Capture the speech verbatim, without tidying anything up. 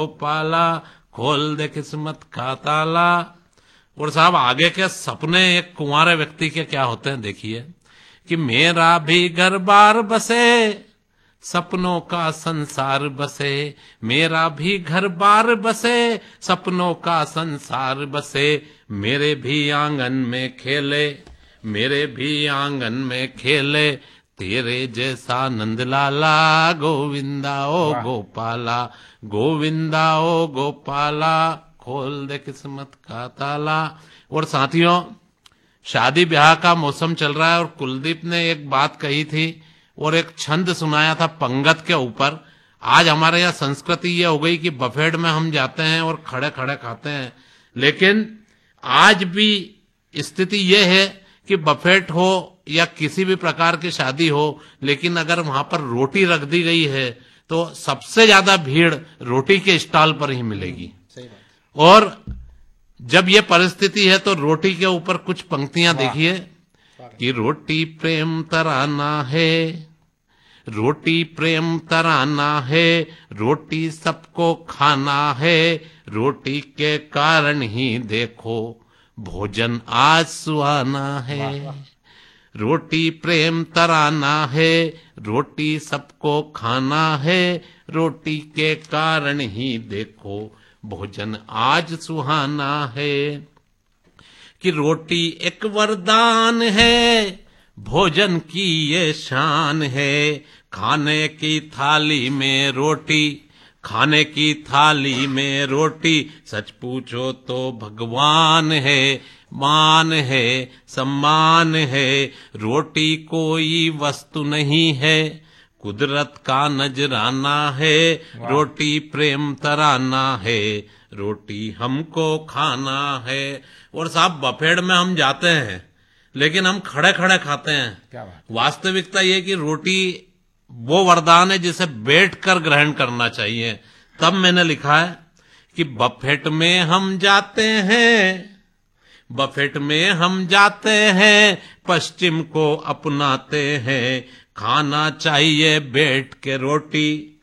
गोपाला खोल दे किस्मत का ताला। और साहब आगे के सपने एक कुंवारे व्यक्ति के क्या होते हैं देखिए, कि मेरा भी घर बार बसे सपनों का संसार बसे, मेरा भी घर बार बसे सपनों का संसार बसे, मेरे भी आंगन में खेले, मेरे भी आंगन में खेले, तेरे जैसा नंदलाला गोविंदा ओ गोपाला, गोविंदा ओ गोपाला खोल दे किस्मत का ताला। और साथियों, शादी ब्याह का मौसम चल रहा है और कुलदीप ने एक बात कही थी और एक छंद सुनाया था पंगत के ऊपर। आज हमारे यहाँ संस्कृति ये हो गई कि बफेट में हम जाते हैं और खड़े खड़े खाते हैं, लेकिन आज भी स्थिति ये है कि बफेट हो या किसी भी प्रकार की शादी हो, लेकिन अगर वहां पर रोटी रख दी गई है तो सबसे ज्यादा भीड़ रोटी के स्टॉल पर ही मिलेगी। और जब ये परिस्थिति है तो रोटी के ऊपर कुछ पंक्तियां देखिए कि रोटी प्रेम तराना है, रोटी प्रेम तराना है, रोटी सबको खाना है, रोटी के कारण ही देखो भोजन आज सुहाना है। रोटी प्रेम तराना है, रोटी सबको खाना है, रोटी के कारण ही देखो भोजन आज सुहाना है। कि रोटी एक वरदान है, भोजन की ये शान है, खाने की थाली में रोटी, खाने की थाली में रोटी, सच पूछो तो भगवान है, मान है सम्मान है, रोटी कोई वस्तु नहीं है, कुदरत का नजराना है, रोटी प्रेम तराना है, रोटी हमको खाना है। और साहब बफेट में हम जाते हैं लेकिन हम खड़े खड़े खाते हैं। क्या बात? वास्तविकता ये कि रोटी वो वरदान है जिसे बैठकर ग्रहण करना चाहिए। तब मैंने लिखा है कि बफेट में हम जाते हैं, बफेट में हम जाते हैं, पश्चिम को अपनाते हैं, खाना चाहिए बैठ के रोटी,